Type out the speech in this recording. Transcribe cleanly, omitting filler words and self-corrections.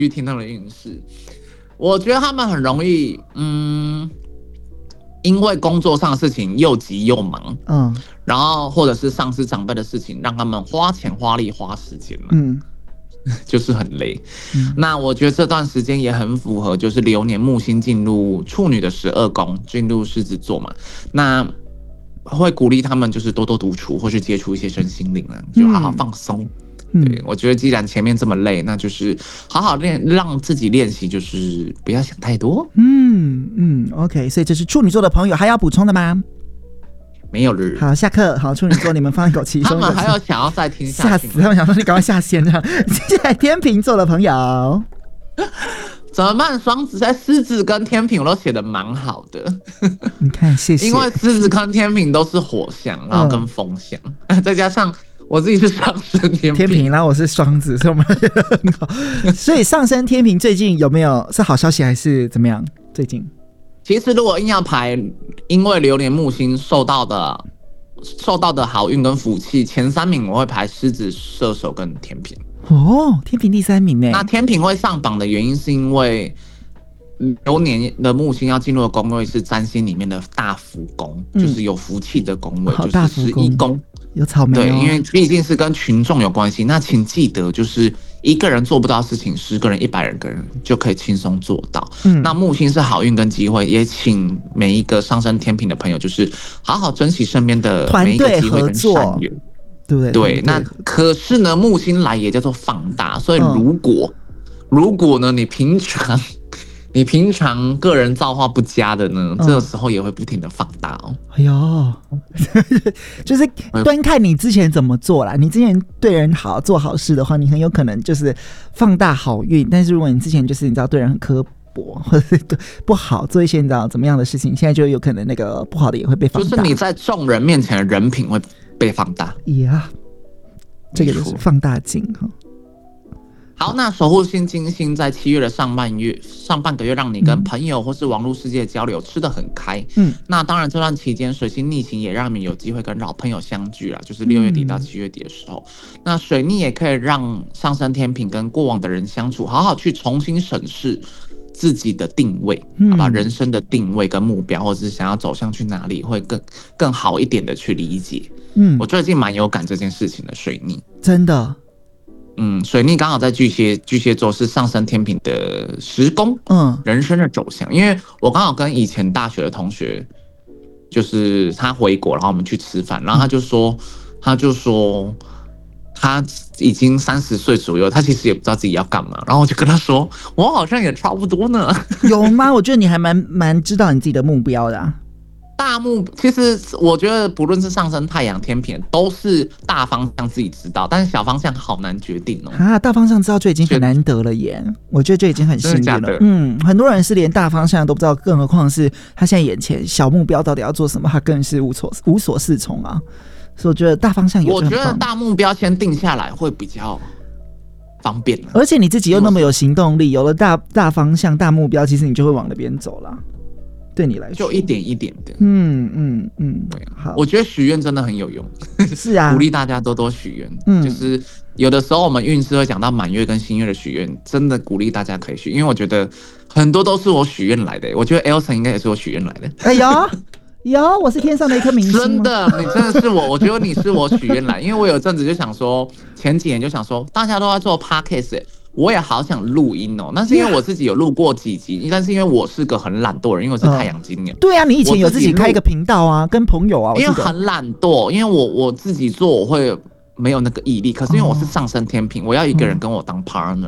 续听他们的运势。我觉得他们很容易，因为工作上的事情又急又忙，然后或者是上司长辈的事情，让他们花钱、花力、花时间了，就是很累。那我觉得这段时间也很符合，就是流年木星进入处女的12宫，进入狮子座嘛，那会鼓励他们就是多多独处，或是接触一些身心灵了，就好好放松。对，我觉得既然前面这么累，那就是好好练，让自己练习，就是不要想太多。 OK， 所以这是处女座的朋友，还要补充的吗？ 没有了。 好，下课。好，处女座，你们放一口气。 他们还有想要再听下去， 吓死他们，想说你赶快下线这样。接下来天秤座的朋友怎么办？双子在狮子跟天秤我都写得蛮好的。 你看，谢谢。 因为狮子跟天秤都是火象，然后跟风象，再加上我自己是上升天秤， 然后我是双子，所以我们很好。所以上升天秤最近有没有是好消息还是怎么样？最近其实如果硬要排，因为流年木星受到的好运跟福气，前3名我会排狮子、射手跟天秤。 天秤第3名呢？ 那天秤会上榜的原因是因为流年的木星要进入的宫位是占星里面的大福宫，就是有福气的宫位，就是11宫。 有草莓。 对，因为毕竟是跟群众有关系。那请记得，就是一个人做不到的事情，10个人、100个人就可以轻松做到。那木星是好运跟机会，也请每一个上升天秤的朋友，就是好好珍惜身边的每一个机会跟善缘。对，那可是呢，木星来也叫做放大，所以如果呢，你平常个人造化不佳的呢，这个时候也会不停的放大哦。 哎呦，就是端看你之前怎么做啦。你之前对人好，做好事的话，你很有可能就是放大好运。但是如果你之前就是你知道对人很刻薄，或者是不好，做一些你知道怎么样的事情，现在就有可能那个不好的也会被放大。 就是你在众人面前的人品会被放大。 这个就是放大镜哈。 好，那守护星金星在7月的上半个月，让你跟朋友或是网络世界交流吃得很开。那当然这段期间水星逆行也让你们有机会跟老朋友相聚啦，就是6月底到7月底的时候。那水逆也可以让上升天秤跟过往的人相处，好好去重新审视自己的定位，好吧，人生的定位跟目标，或者是想要走向去哪里，会更好一点的去理解。我最近蛮有感这件事情的，水逆真的。 水逆刚好在巨蟹座是上升天秤的10宫，人生的走向。因为我刚好跟以前大学的同学，就是他回国，然后我们去吃饭，然后他就说他已经30岁左右，他其实也不知道自己要干嘛，然后我就跟他说，我好像也差不多呢。 有吗？我觉得你还蛮知道你自己的目标的啊。 其实我觉得不论是上升太阳天秤都是大方向自己知道，但是小方向好难决定哦。 大方向知道就已经很难得了耶，我觉得就已经很幸运了。很多人是连大方向都不知道，更何况是他现在眼前小目标到底要做什么，他更是无所适从啊。所以我觉得大方向有， 我觉得大目标先定下来会比较方便， 而且你自己又那么有行动力，有了大方向、大目标，其实你就会往那边走了。对你来说， 就一点一点的。 好， 我觉得许愿真的很有用。 是啊， 鼓励大家多许愿。就是有的时候我们运势会讲到满月跟新月的许愿，真的鼓励大家可以许，因为我觉得很多都是我许愿来的。我觉得 Elson 应该也是我许愿来的。 哎呀。我是天上的一颗明星。 真的，你真的是我觉得你是我许愿来，因为我有阵子就想说，前几年就想说，大家都在做 podcast，我也好想录音哦。那是因为我自己有录过几集，但是因为我是个很懒惰的人，因为我是太阳金牛。 对啊，你以前有自己开一个频道啊，跟朋友啊。 因为很懒惰，因为我自己做我会没有那个毅力，可是因为我是上升天秤，我要一个人跟我当 partner。